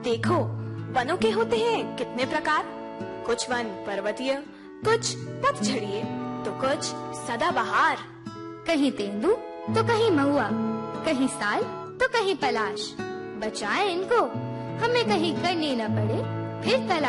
देखो, वनों के होते हैं कितने प्रकार। कुछ वन पर्वतीय, कुछ पतझड़िए, तो कुछ सदाबहार। कहीं तेंदू तो कहीं महुआ, कहीं साल तो कहीं पलाश। बचाएं इनको, हमें कहीं करनी न पड़े फिर तलाश।